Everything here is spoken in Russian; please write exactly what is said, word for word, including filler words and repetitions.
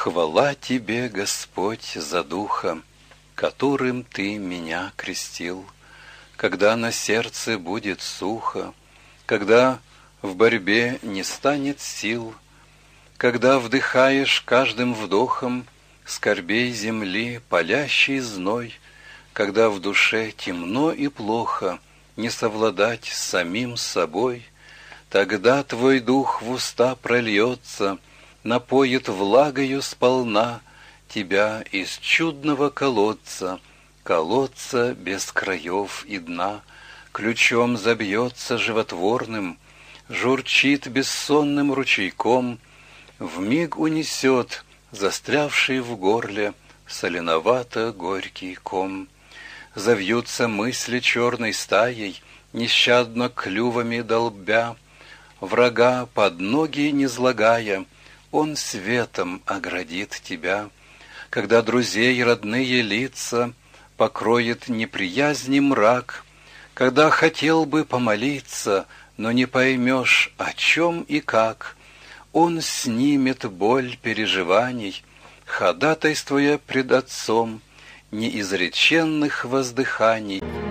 Хвала Тебе, Господь, за Духа, которым Ты меня крестил. Когда на сердце будет сухо, когда в борьбе не станет сил, когда вдыхаешь каждым вдохом скорбей земли палящий зной, когда в душе темно и плохо не совладать с самим собой, тогда Твой дух в уста прольется, напоит влагою сполна Тебя из чудного колодца, колодца без краев и дна, ключом забьется животворным, журчит бессонным ручейком, вмиг унесет застрявший в горле соленовато-горький ком. Завьются мысли черной стаей, нещадно клювами долбя, врага под ноги низлагая, он светом оградит тебя. Когда друзей родные лица покроет неприязни мрак, когда хотел бы помолиться, но не поймешь, о чем и как, он снимет боль переживаний, ходатайствуя пред Отцом неизреченных воздыханий.